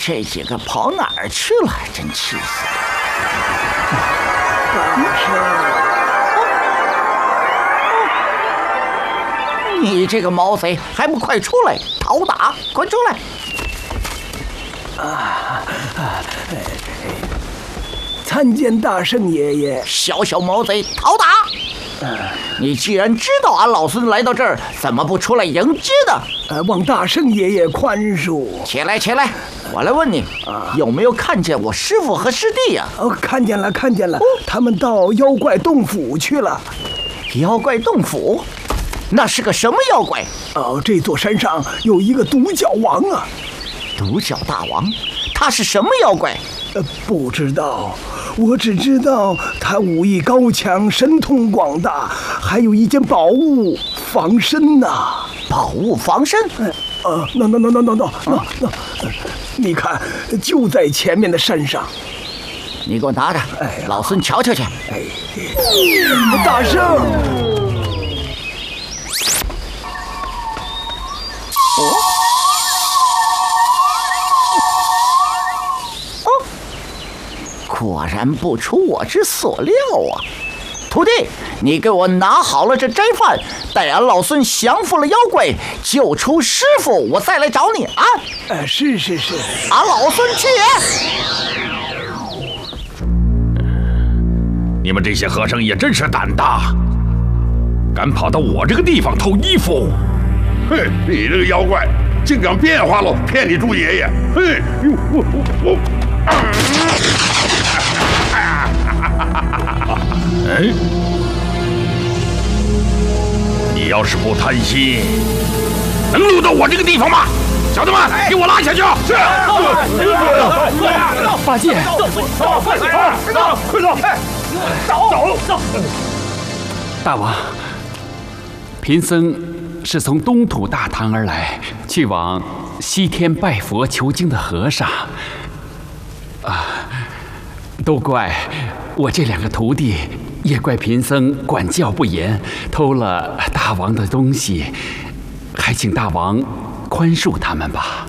这几个跑哪儿去了？真气死了！你这个毛贼，还不快出来讨打！快出来！ 参见大圣爷爷。 小毛贼，讨打！你既然知道俺老孙来到这儿，怎么不出来迎接呢？ 望大圣爷爷宽恕。 起来，我来问你，有没有看见我师父和师弟呀？ 看见了，他们到妖怪洞府去了。 妖怪洞府？那是个什么妖怪？ 这座山上有一个独角王啊。 独角大王？他是什么妖怪？ 不知道，我只知道他武艺高强，神通广大，还有一件宝物防身呐。 宝物防身？ 那，你看，就在前面的山上。 你给我拿着，老孙瞧瞧去。 大圣。 果然不出我之所料啊！徒弟，你给我拿好了这斋饭，待俺老孙降服了妖怪，救出师傅，我再来找你啊！ 是， 俺老孙去也！ 你们这些和尚也真是胆大，敢跑到我这个地方偷衣服！ 哼，你这个妖怪，竟敢变化了，骗你猪爷爷！哼， 你要是不贪心，能溜到我这个地方吗？小子们，给我拉下去！ 是。 八戒，走！大王，贫僧是从东土大唐而来，去往西天拜佛求经的和尚。都怪我这两个徒弟，也怪贫僧管教不严，偷了大王的东西，还请大王宽恕他们吧。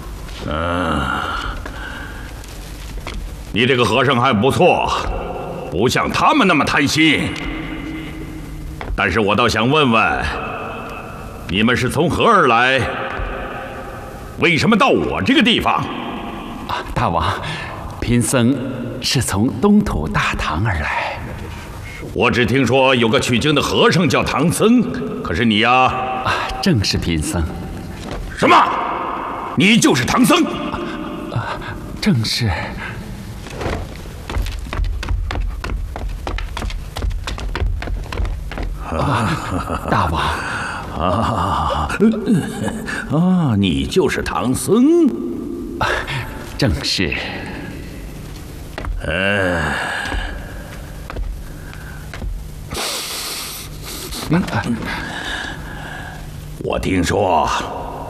你这个和尚还不错，不像他们那么贪心。但是我倒想问问，你们是从何而来？为什么到我这个地方？ 大王，贫僧是从东土大唐而来。 我只听说有个取经的和尚叫唐僧，可是你呀？ 正是贫僧。 什么？你就是唐僧？ 正是。大王。你就是唐僧？ 正是。 我听说